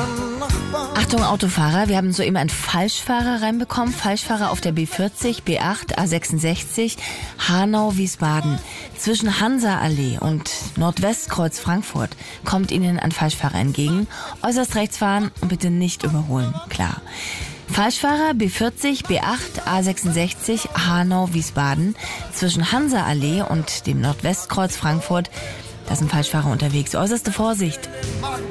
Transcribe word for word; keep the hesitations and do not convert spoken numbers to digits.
Achtung Autofahrer, wir haben soeben einen Falschfahrer reinbekommen. Falschfahrer auf der B vierzig, B acht, A sechsundsechzig, Hanau-Wiesbaden. Zwischen Hansa-Allee und Nordwestkreuz Frankfurt kommt Ihnen ein Falschfahrer entgegen. Äußerst rechts fahren und bitte nicht überholen, klar. Falschfahrer B vierzig, B acht, A sechsundsechzig, Hanau-Wiesbaden. Zwischen Hansa-Allee und dem Nordwestkreuz Frankfurt. Da ist ein Falschfahrer unterwegs. Äußerste Vorsicht.